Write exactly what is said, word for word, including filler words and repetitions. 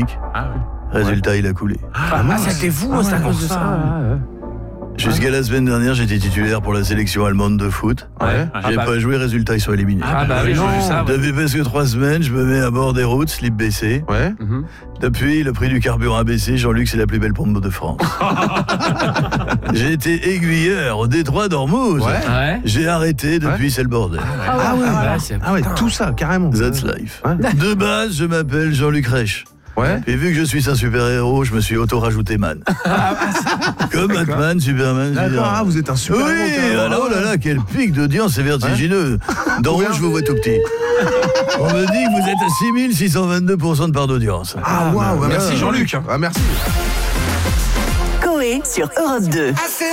Munich. Ah oui. Résultat, ouais. il a coulé. Ah, ah c'était vous, ah, c'est à cause de ça. Ah, ouais. Jusqu'à la semaine dernière, j'étais titulaire pour la sélection allemande de foot. Ouais. J'ai ah bah... pas joué, résultat, ils sont éliminés. Ah, bah, bah oui, j'ai vu ça. Ouais. Depuis presque trois semaines, je me mets à bord des routes, slip baissé. Ouais. Mm-hmm. Depuis, le prix du carburant a baissé. Jean-Luc, c'est la plus belle pompe de France. J'ai été aiguilleur au détroit d'Ormuz. Ouais. Ouais. J'ai arrêté, depuis, ouais. c'est le bordel. Ah ouais, ah ouais, ah ouais, ah ouais tout ça, carrément. That's life. Ouais. De base, je m'appelle Jean-Luc Reich. Ouais. Et vu que je suis un super-héros, je me suis auto-rajouté man. Comme Batman, Superman. D'accord, ah, vous êtes un super-héros. Oui, alors oh là là, quel pic d'audience, c'est vertigineux. Ouais. D'en haut, je vous vois tout petit. On me dit que vous êtes à six mille six cent vingt-deux pour cent de part d'audience. Ah, waouh, wow, merci Jean-Luc. Ah, merci. Coé sur Europe deux.